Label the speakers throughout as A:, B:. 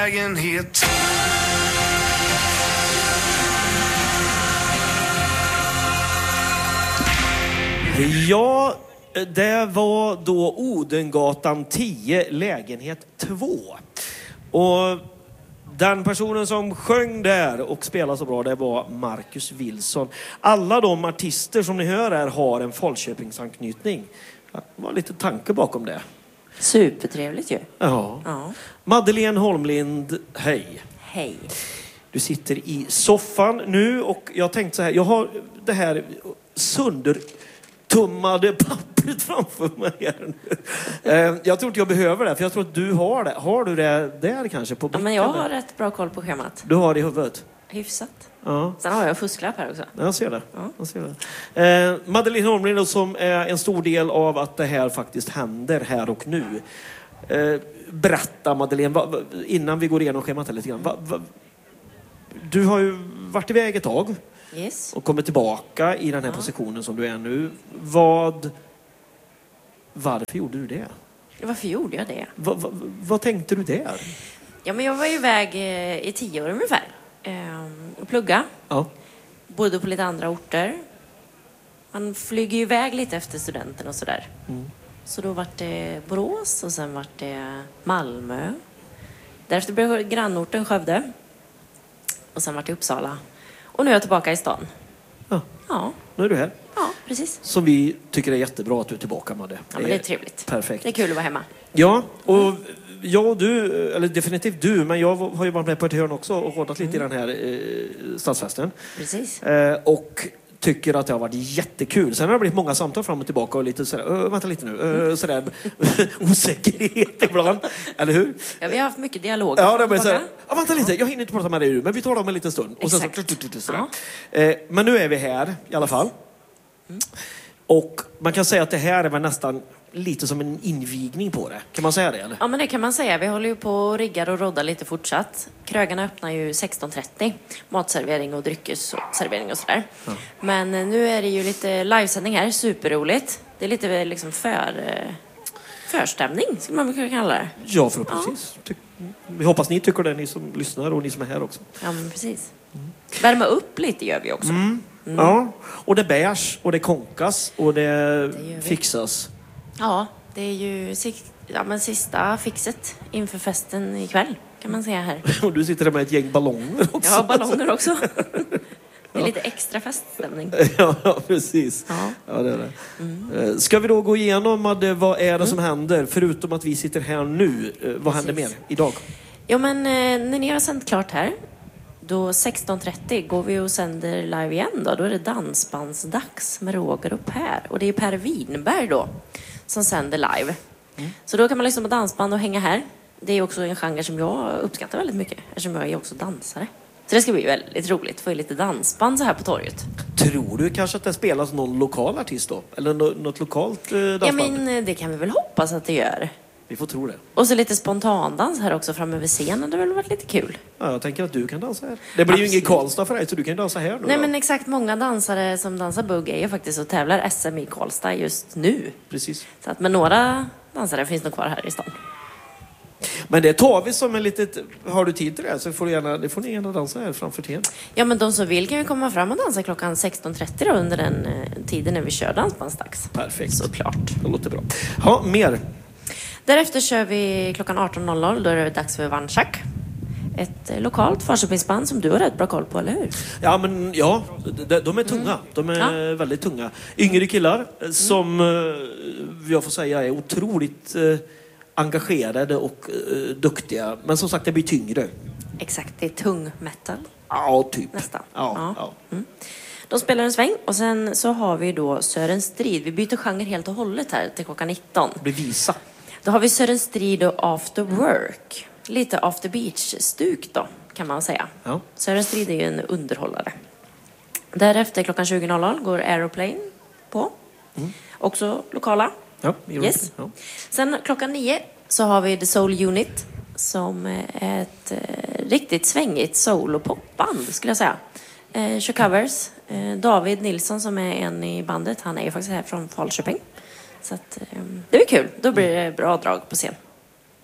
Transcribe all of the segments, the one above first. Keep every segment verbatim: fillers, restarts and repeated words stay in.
A: Lägenhet.
B: Ja, det var då Odengatan tio, lägenhet två. Och den personen som sjöng där och spelade så bra, det var Marcus Wilson. Alla de artister som ni hör här har en Falköpingsanknytning. Det var lite tanke bakom det.
C: Supertrevligt ju.
B: Ja.
C: Ja.
B: Madeleine Holmlind, hej.
C: Hej.
B: Du sitter i soffan nu och jag tänkte så här, jag har det här söndertummade pappret framför mig här nu. Eh, jag tror inte jag behöver det, för jag tror att du har det. Har du det där kanske på
C: Ja,
B: blicken?
C: men jag har rätt bra koll på schemat.
B: Du har det i huvudet?
C: Hyfsat.
B: Ja.
C: Sen har jag fusklapp här också.
B: Jag ser det.
C: Ja.
B: Jag ser det. Eh, Madeleine Holmlind som är en stor del av att det här faktiskt händer här och nu. Eh, berätta Madeleine, va, va, innan vi går igenom schemat lite grann. Va, va, du har ju varit iväg ett tag.
C: Yes.
B: Och kommer tillbaka i den här
C: Ja.
B: positionen som du är nu. Vad... Varför gjorde du det?
C: Varför gjorde jag det?
B: Va, va, vad tänkte du där?
C: Ja, men jag var ju iväg eh, i tio år ungefär. Ehm, och plugga.
B: Ja.
C: Bodde på lite andra orter. Man flyger ju iväg lite efter studenten och sådär.
B: Mm.
C: Så då var det Borås och sen var det Malmö. Därefter blev grannorten Skövde. Och sen var det Uppsala. Och nu är jag tillbaka i stan.
B: Ja.
C: Ja,
B: Nu är du här.
C: ja precis.
B: Så vi tycker det är jättebra att du är tillbaka med det.
C: Ja, men det är trevligt.
B: Perfekt.
C: Det är kul att vara hemma.
B: Ja, och jag och du, eller definitivt du, men jag har ju varit med på ett hörn också och rådat lite
C: Mm.
B: i den här eh, stadsfesten.
C: Precis.
B: Eh, och tycker att det har varit jättekul. Sen har det blivit många samtal fram och tillbaka och lite sådär, äh, vänta lite nu, äh, sådär osäkerhet ibland, eller hur?
C: Ja, vi har haft mycket dialog.
B: Ja, det blir såhär, ja, vänta lite, jag hinner inte prata med dig nu, men vi tar dem en liten stund. Och sen så,
C: Exakt.
B: sådär. Eh, men nu är vi här i alla fall.
C: Mm.
B: Och man kan säga att det här är väl nästan lite som en invigning på det. Kan man säga det, eller?
C: Ja, men det kan man säga. Vi håller ju på och riggar och roddar lite fortsatt. Krögarna öppnar ju sexton trettio. Matservering och dryckesservering och sådär.
B: Ja.
C: Men nu är det ju lite livesändning här. Superroligt. Det är lite liksom för... förstämning, skulle man kunna kalla det.
B: Ja, förhoppningsvis. Ja. Vi hoppas ni tycker det, ni som lyssnar och ni som är här också.
C: Ja, men precis. Mm. Värma upp lite gör vi också.
B: Mm.
C: Mm.
B: Ja, och det bärs och det konkas och det,
C: det
B: fixas.
C: Ja, det är ju ja, men sista fixet inför festen ikväll, kan man säga här.
B: Och du sitter där med ett gäng ballonger också.
C: Ja, ballonger också. Det är lite extra feststämning.
B: Ja, precis.
C: Ja.
B: Ja, det är det.
C: Mm.
B: Ska vi då gå igenom Madde, vad är det mm. som händer? Förutom att vi sitter här nu, vad händer mer idag?
C: Jo, men när ni har sänt klart här, då sexton trettio går vi och sänder live igen då. Då är det dansbandsdags med Roger och Per. Och det är Per Winberg då som sänder live. Mm. Så då kan man lyssna på dansband och hänga här. Det är också en genre som jag uppskattar väldigt mycket, eftersom jag är också dansare. Så det ska bli väldigt roligt, få lite dansband så här på torget.
B: Tror du kanske att det spelas någon lokal artist då? Eller något lokalt eh, dansband?
C: Ja, men det kan vi väl hoppas att det gör.
B: Vi får tro det.
C: Och så lite spontandans här också fram över scenen. Det har väl varit lite kul.
B: Ja, jag tänker att du kan dansa här. Det blir Absolut. ju ingen Karlstad för dig, så du kan dansa här nu.
C: Nej,
B: då.
C: men exakt. Många dansare som dansar bugg är ju faktiskt och tävlar S M i Karlstad just nu.
B: Precis.
C: Så att, men några dansare finns nog kvar här i stan.
B: Men det tar vi som en litet... Har du tid till det så får, du gärna, det får ni gärna dansa här framför tiden.
C: Ja, men de som vill kan ju komma fram och dansa klockan sexton trettio då, under den eh, tiden när vi kör dansbandsdags.
B: Perfekt.
C: Såklart.
B: Det låter bra. Ja, mer.
C: Därefter kör vi klockan arton noll noll. Då är det dags för Vanschak. Ett eh, lokalt Falköpingsband som du har rätt bra koll på, eller hur?
B: Ja, men ja, de, de är tunga. Mm. De är ja. väldigt tunga. Yngre killar mm. som eh, jag får säga är otroligt eh, engagerade och eh, duktiga. Men som sagt, det blir tyngre.
C: Exakt, det är tung metal.
B: Ja, typ.
C: Nästan.
B: Ja,
C: ja.
B: ja.
C: Mm. De spelar en sväng och sen så har vi då Sören Strid. Vi byter genre helt och hållet här till klockan nitton.
B: Det blir visa.
C: Då har vi Sören Strid och After Work. Lite After Beach-stuk då, kan man säga.
B: Ja.
C: Sören Strid är ju en underhållare. Därefter klockan tjugo noll noll går Aeroplane på. Mm. Också lokala.
B: Ja,
C: yes.
B: Ja.
C: Sen klockan nio så har vi The Soul Unit som är ett eh, riktigt svängigt soul- och popband skulle jag säga. Eh, kör covers. Eh, David Nilsson som är en i bandet, han är ju faktiskt här från Falköping. Så att, eh, det blir kul. Då blir det bra drag på scen.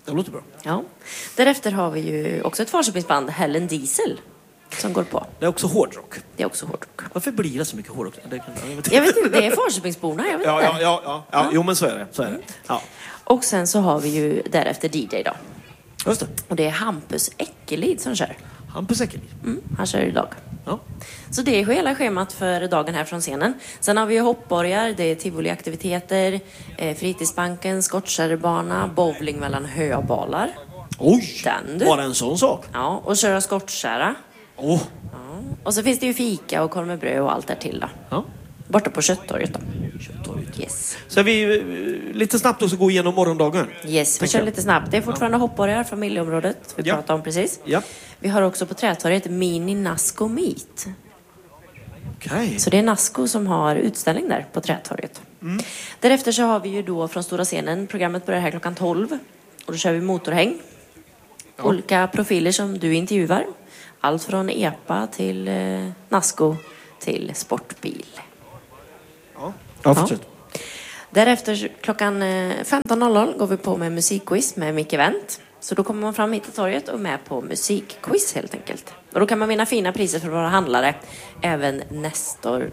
B: Det låter bra.
C: Ja. Därefter har vi ju också ett Falköpingsband, Helen Diesel, som går på.
B: Det är också hårdrock.
C: Det är också hårdrock.
B: Varför blir det så mycket hårdrock? Det kan, jag, vet
C: jag vet inte, det är Falköpingsborna, jag vet
B: ja,
C: inte.
B: ja, ja, ja, ja. Jo, men så är det. Så är det. Ja.
C: Och sen så har vi ju därefter D J då.
B: Just det.
C: Och det är Hampus Eckelid som kör.
B: Hampus Eckelid.
C: Mm, han kör idag.
B: Ja.
C: Så det är hela schemat för dagen här från scenen. Sen har vi ju hoppborgar, det är tivoliaktiviteter, eh, fritidsbanken, skottkärrebana, bowling mellan höbalar.
B: Oj!
C: Den, du.
B: Var det en sån sak?
C: Ja, och köra skottkärra.
B: Åh!
C: Ja. Och så finns det ju fika och korv med bröd och allt där till då.
B: Ja.
C: Borta på Köttorget då.
B: Köttorget.
C: Yes.
B: Så vi eh, lite snabbt också gå igenom morgondagen.
C: Yes, vi
B: Tänker
C: kör
B: jag.
C: lite snabbt. Det är fortfarande hoppborgar, familjeområdet. Vi
B: Ja.
C: pratade om precis.
B: Ja.
C: Vi har också på Trätorget Mini Nasco Meet.
B: Okej.
C: Så det är Nasco som har utställning där på Trätorget.
B: Mm.
C: Därefter så har vi ju då från stora scenen, programmet börjar här klockan tolv. Och då kör vi motorhäng.
B: Ja.
C: Olika profiler som du intervjuar. Allt från E P A till eh, Nasco till sportbil.
B: Ja, ja fortsätt.
C: Därefter klockan eh, femton noll noll går vi på med musikquiz med Micke Wendt. Så då kommer man fram hit till torget och med på musikquiz helt enkelt. Och då kan man vinna fina priser för våra handlare. Även Nestor.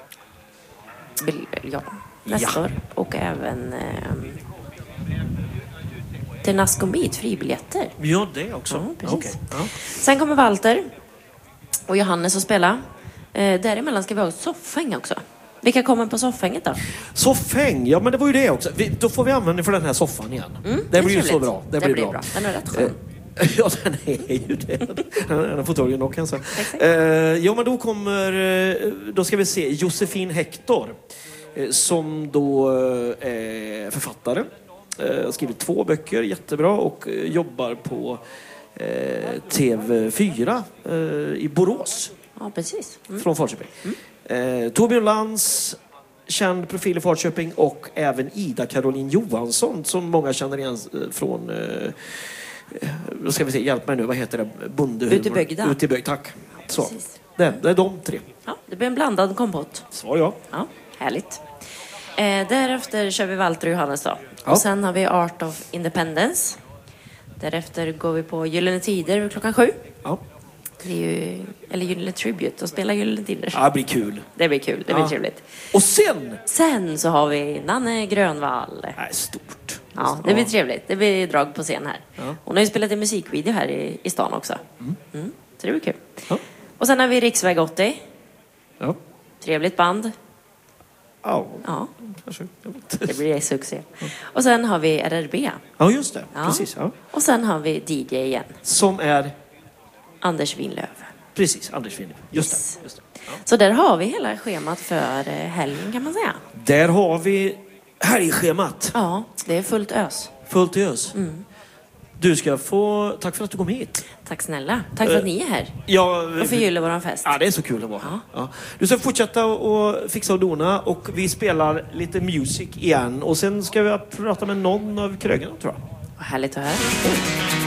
C: Ja, Nestor. Ja. Och även eh, till Nasco Meet, fribiljetter.
B: Ja, det också.
C: Ja, precis.
B: Okej. Ja.
C: Sen kommer Walter och Johannes att spela. Eh, däremellan ska vi ha ett soffhäng också. Vilka kommer på soffhänget då?
B: Soffhäng, ja men det var ju det också. Vi, då får vi användning för den här soffan igen.
C: Mm,
B: det,
C: det
B: blir ju
C: trevligt.
B: så bra. Det,
C: det
B: blir,
C: blir
B: bra.
C: bra. Den är rätt skön.
B: Eh, ja, den är ju det. Den är fåtöljen dock kanske. Eh, ja, men då kommer, eh, då ska vi se, Josefin Hector. Eh, som då eh, är författare. Eh, har skrivit två böcker, jättebra. Och eh, jobbar på eh, T V fyra eh, i Borås.
C: Ja, precis. Mm.
B: Från Falköping. Mm. Eh, Torbjörn Lantz, känd profil i Falköping, och även Ida Caroline Johansson som många känner igen från eh, vad ska vi se, hjälp mig nu, vad heter det? Bondehumor.
C: Ut i bygda.
B: Ut i bygd, tack. Så.
C: Precis.
B: Det, det är de tre.
C: Ja, det blir en blandad kompott.
B: Svar ja.
C: Ja, härligt. Eh, därefter kör vi Walter och Johannes då.
B: Ja.
C: Och sen har vi Art of Independence. Därefter går vi på Gyllene Tider klockan sju.
B: Ja.
C: Det är ju, eller Gyllene Tribute och spela Gyllene Tider.
B: Ja, det blir kul.
C: Det blir kul, det
B: Ja.
C: blir trevligt.
B: Och sen!
C: Sen så har vi Nanne Grönvall.
B: Nej, stort.
C: Ja, det blir trevligt. Det blir drag på scen här.
B: Ja.
C: Hon har ju spelat en musikvideo här i, i stan också.
B: Mm.
C: Mm, så det blir kul.
B: Ja.
C: Och sen har vi Riksväg åttio.
B: Ja.
C: Trevligt band.
B: Ja,
C: Ja,
B: kanske. Jag vet inte.
C: det blir succé. Och sen har vi R R B.
B: Ja, just det.
C: Ja.
B: Precis. Ja.
C: Och sen har vi D J igen.
B: Som är,
C: Anders Winlöf.
B: precis, Anders Winner. Just
C: Yes.
B: det. Just det.
C: Så där har vi hela schemat för eh, helgen kan man säga.
B: Där har vi helgschemat.
C: Ja, det är fullt ös.
B: Fullt ös.
C: Mm.
B: Du ska få... Tack för att du kom hit.
C: Tack snälla. Tack för att ni är här
B: Ja,
C: och förgyller våran fest.
B: ja, det är så kul att vara.
C: Ja.
B: Ja. Du ska fortsätta och fixa och dona, och vi spelar lite music igen. Och sen ska vi prata med någon av krögarna, tror jag.
C: Vad härligt att höra.